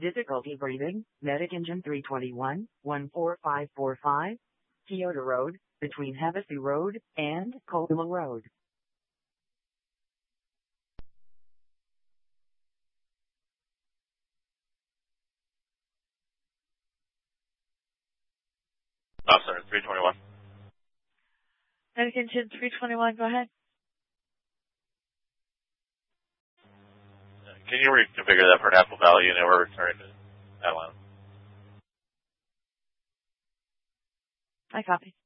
Difficulty breathing, Medic Engine 321, 14545, Kyoto Road, between Havasu Road and Kokomo Road. Officer 321. Medic Engine 321, go ahead. Can you reconfigure that for an Apple Valley unit or return to Atlanta? I copy.